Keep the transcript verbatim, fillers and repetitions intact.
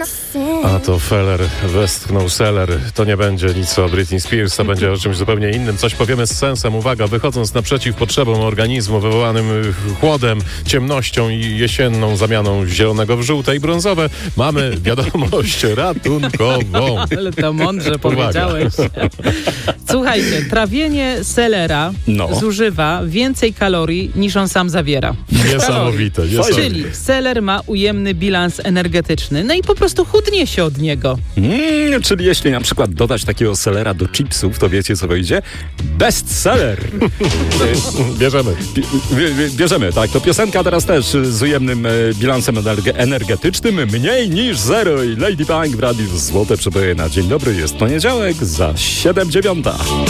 A to Feller westchnął Seller. To nie będzie nic o Britney Spears, to będzie o czymś zupełnie innym. Coś powiemy z sensem. Uwaga, wychodząc naprzeciw potrzebom organizmu wywołanym chłodem, ciemnością i jesienną zamianą zielonego w żółte i brązowe, mamy wiadomość ratunkową. Ale to mądrze powiedziałeś. Słuchajcie, trawienie selera no. zużywa więcej kalorii niż on sam zawiera. Niesamowite. niesamowite. Czyli seler ma ujemny bilans energetyczny. No i po prostu chudnie się od niego. Mm, czyli jeśli na przykład dodać takiego selera do chipsów, to wiecie co wyjdzie? Bestseller! Bierzemy. Bie, bierzemy, tak. To piosenka teraz też z ujemnym e, bilansem energe- energetycznym. Mniej niż zero. I Lady Bang w radiu Złote Przeboje na dzień dobry. Jest poniedziałek za siedem dziewiąta.